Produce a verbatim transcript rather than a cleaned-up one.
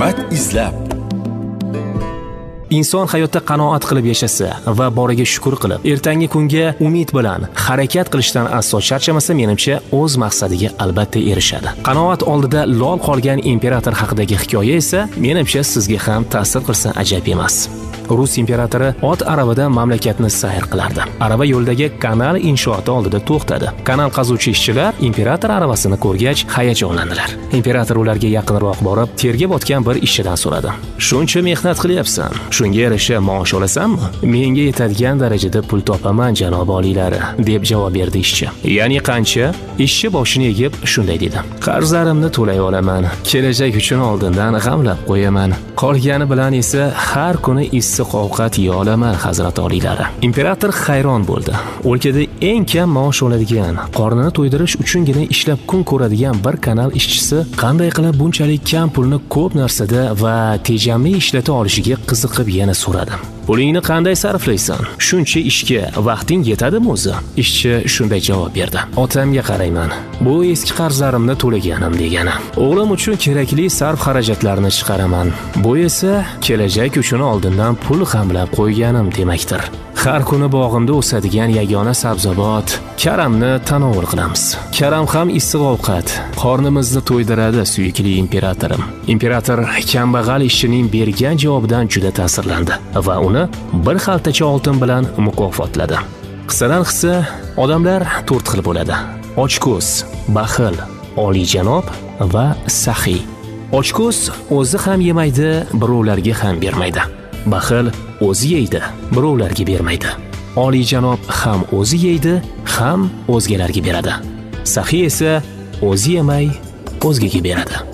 hikmat izlab. Inson hayotda qanoat qilib yashasa va boriga shukr qilib, ertangi kunga umid bilan harakat qilishdan aslo charchamasa, menimcha o'z maqsadiga albatta erishadi. Qanoat oldida lol qolgan imperator haqidagi hikoya esa menimcha sizga ham ta'sir qilsa ajab emas. Rus imperatori ot aravada mamlakatni sayr qilardi. Arava yo'ldagi kanal inshooti oldida to'xtadi. Kanal qazuvchi ishchilar imperator aravasini ko'rgach hayajonlandilar. Imperator ularga yaqinroq borib, terga botgan bir ishchidan so'radi. "Shuncha mehnat qilyapsan, shunga yarasha maosh olasanmi?" "Menga yetadigan darajada pul topaman, janob oliylari", deb javob berdi ishchi. "Ya'ni qancha?" Ishchi boshini egib shunday dedi. "Qarzlarimni to'lay olaman, kelajak uchun oldindan g'amlab qo'yaman. Qolgani bilan esa har kuni issiq ovqat yeya olaman, hazrat oliylari." Imperator hayron bo'ldi. O'lkada eng kam maosh oladigan, qornini to'ydirish uchungina ishlab kun ko'radigan bir kanal ishchisi qanday qilib bunchalik kam pulni ko'p narsada va tejamli ishlata olishiga qiziqib yana so'radi. "Pulingni qanday sarflaysan? Shuncha ishga vaqting yetadimi o'zi?" Ishchi shunday javob berdi. "Otamga qarayman. Bu eski qarzlarimni to'laganim degani. O'g'lim uchun kerakli sarf-xarajatlarni chiqaraman. Bu esa kelajak uchun oldindan pul g'amlab qo'yganim demakdir. Har kuni bog'imda o'sadigan yagona sabzavot karamni tanovul qilamiz. Karam ham issiq ovqat, qornimizni to'ydiradi, suyukli imperatorim." Imperator kambag'al ishchining bergan javobidan juda ta'sirlandi va uni bir xaltacha oltin bilan mukofotladi. Qissadan hissa odamlar to'rt xil bo'ladi: ochko'z, baxil, oliyjanob va saxiy. Ochko'z o'zi ham yemaydi, birovlarga ham bermaydi. Baxil o'zi yeydi, birovlarga bermaydi. Oliyjanob ham o'zi yeydi, ham o'zgalarga beradi. Saxiy esa o'zi yemay, o'zgaga beradi.